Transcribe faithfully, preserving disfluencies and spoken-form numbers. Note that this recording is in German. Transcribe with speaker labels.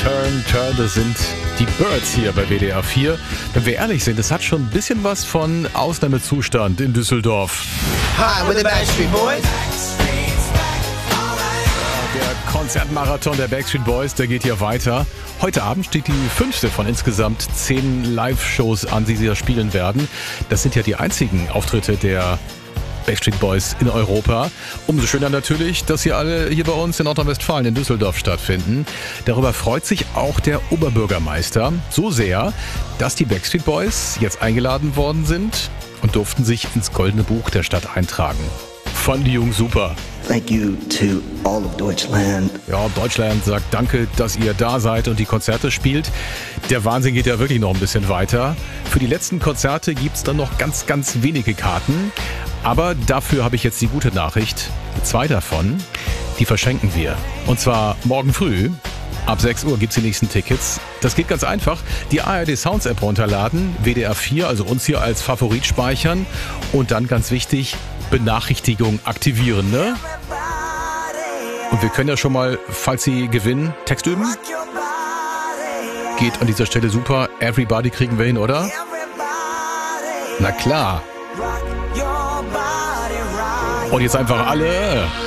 Speaker 1: Turn, Turn, das sind die Birds hier bei W D R vier. Wenn wir ehrlich sind, es hat schon ein bisschen was von Ausnahmezustand in Düsseldorf.
Speaker 2: Hi, we're the Backstreet Boys.
Speaker 1: Der Konzertmarathon der Backstreet Boys, der geht hier weiter. Heute Abend steht die fünfte von insgesamt zehn Live-Shows an, die sie da spielen werden. Das sind ja die einzigen Auftritte der Backstreet Boys in Europa. Umso schöner natürlich, dass sie alle hier bei uns in Nordrhein-Westfalen in Düsseldorf stattfinden. Darüber freut sich auch der Oberbürgermeister so sehr, dass die Backstreet Boys jetzt eingeladen worden sind und durften sich ins Goldene Buch der Stadt eintragen. Fand die Jungs super.
Speaker 2: Thank you to all of Deutschland.
Speaker 1: Ja, Deutschland sagt danke, dass ihr da seid und die Konzerte spielt. Der Wahnsinn geht ja wirklich noch ein bisschen weiter. Für die letzten Konzerte gibt's dann noch ganz, ganz wenige Karten. Aber dafür habe ich jetzt die gute Nachricht. Zwei davon, die verschenken wir. Und zwar morgen früh. Ab sechs Uhr gibt's die nächsten Tickets. Das geht ganz einfach. Die A R D Sounds App runterladen, W D R vier, also uns hier als Favorit speichern und dann ganz wichtig, Benachrichtigung aktivieren, ne? Und wir können ja schon mal, falls Sie gewinnen, Text üben. Geht an dieser Stelle super. Everybody kriegen wir hin, oder? Na klar. Und jetzt einfach alle